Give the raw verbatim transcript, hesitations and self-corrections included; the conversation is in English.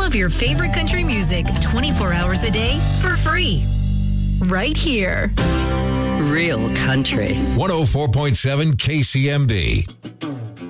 of your favorite country music twenty-four hours a day for free. Right here. Real country. one oh four point seven K C M D.